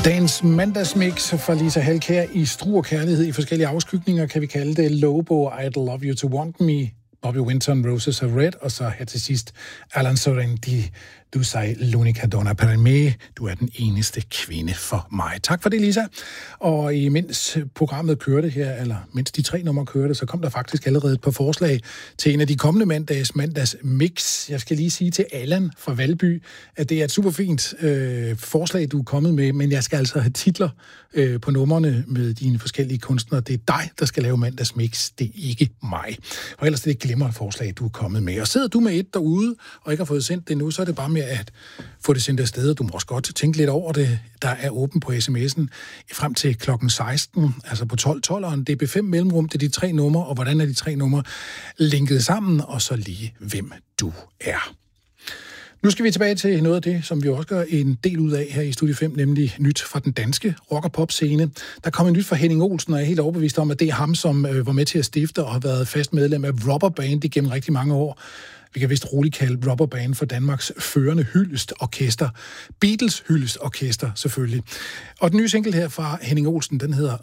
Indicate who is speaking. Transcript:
Speaker 1: Dagens mandagsmix fra Lisa Halkær i Struer Kærlighed i forskellige afskygninger, kan vi kalde det. Lobo, I'd Love You to Want Me, Bobby Winton, Roses Are Red, og så her til sidst Alan Sorrenti, Du sei l'unica donna per me, du er den eneste kvinde for mig. Tak for det, Lisa. Og imens programmet kørte her, eller mens de 3 numre kørte, så kom der faktisk allerede et par forslag til en af de kommende mandags mix. Jeg skal lige sige til Allan fra Valby, at det er et super fint forslag, du er kommet med, men jeg skal altså have titler på numrene med dine forskellige kunstnere. Det er dig, der skal lave mandags mix, det er ikke mig. Og ellers er det et glimrende forslag, du er kommet med. Og sidder du med et derude, og ikke har fået sendt det nu, så er det bare med at få det sendt afsted. Du må også godt tænke lidt over det. Der er åben på sms'en frem til klokken 16, altså på 12'eren. DB5 mellemrum, det er de 3 numre, og hvordan er de 3 numre linket sammen, og så lige hvem du er. Nu skal vi tilbage til noget af det, som vi også gør en del ud af her i Studie 5, nemlig nyt fra den danske rock- og pop-scene. Der kom nyt fra Henning Olsen, og jeg er helt overbevist om, at det er ham, som var med til at stifte og har været fast medlem af Rubber Band igennem rigtig mange år. Vi kan vist roligt kalde Rubber Band for Danmarks førende hyldestorkester. Beatles hyldestorkester, selvfølgelig. Og den nye single her fra Henning Olsen, den hedder